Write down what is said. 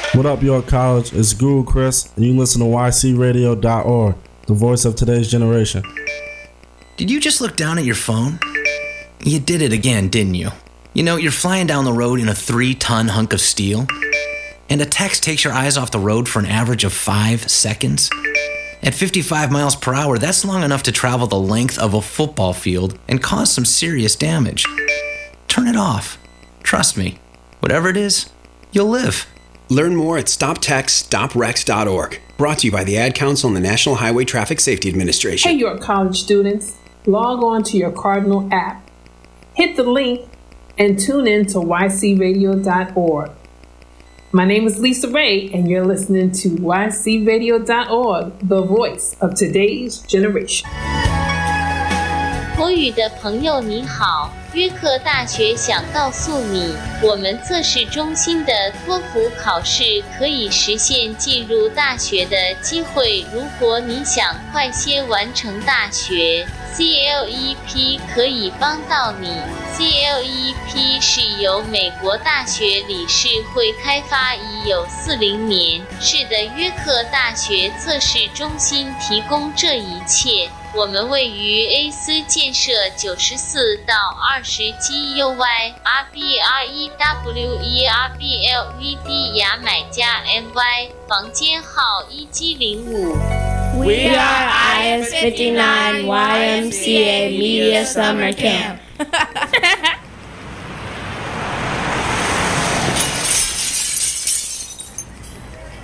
What up, York College? It's Guru Chris, and you listen to ycradio.org, the voice of today's generation. Did you just look down at your phone? You did it again, didn't you? You know, you're flying down the road in a 3-ton hunk of steel, and a text takes your eyes off the road for an average of 5 seconds. At 55 miles per hour, that's long enough to travel the length of a football field and cause some serious damage. Turn it off. Trust me, whatever it is, you'll live. Learn more at stoptextsstopwrecks.org. Brought to you by the Ad Council and the National Highway Traffic Safety Administration. Hey, York College students. Log on to your Cardinal app. Hit the link and tune in to ycradio.org. My name is Lisa Ray, and you're listening to ycradio.org, the voice of today's generation. 国语的朋友你好，约克大学想告诉你，我们测试中心的托福考试可以实现进入大学的机会。如果你想快些完成大学 ，CLEP 可以帮到你。CLEP 是由美国大学理事会开发，已有40年。是的，约克大学测试中心提供这一切。我们位于 A 斯建设94到20 GUY RBREWERBLVD 牙买加 NY 房间号1G05。 We are IS 59 YMCA Media Summer Camp.